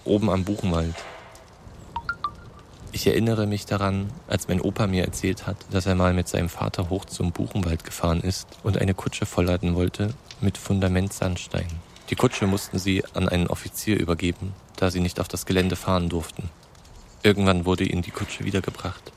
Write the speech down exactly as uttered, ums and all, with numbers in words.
oben am Buchenwald. Ich erinnere mich daran, als mein Opa mir erzählt hat, dass er mal mit seinem Vater hoch zum Buchenwald gefahren ist und eine Kutsche vollladen wollte mit Fundamentsandstein. Die Kutsche mussten sie an einen Offizier übergeben, da sie nicht auf das Gelände fahren durften. Irgendwann wurde ihnen die Kutsche wiedergebracht.